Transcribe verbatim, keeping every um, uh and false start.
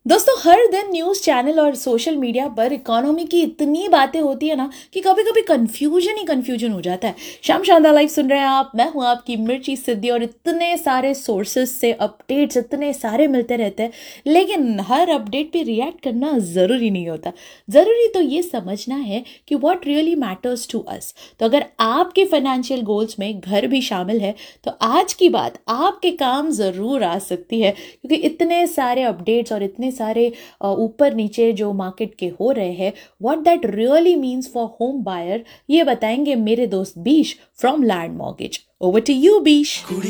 दोस्तों, हर दिन news channel और सोशल मीडिया पर इकोनॉमी की इतनी बातें होती है ना कि कभी कभी कंफ्यूजन ही कंफ्यूजन हो जाता है। शाम शानदार लाइव सुन रहे हैं आप, मैं हूं आपकी मिर्ची सिद्धि और इतने सारे सोर्सेज से अपडेट्स इतने सारे मिलते रहते हैं, लेकिन हर अपडेट पे रिएक्ट करना ज़रूरी नहीं होता। ज़रूरी तो ये समझना है कि what really matters to us. तो अगर आपके फाइनेंशियल गोल्स में घर भी शामिल है तो आज की बात आपके काम ज़रूर आ सकती है, क्योंकि इतने सारे अपडेट्स और इतने सारे ऊपर नीचे जो मार्केट के हो रहे हैं, what that really means for home buyer, ये बताएंगे मेरे दोस्त बीश from land mortgage. Over to you बीश। कुड़ी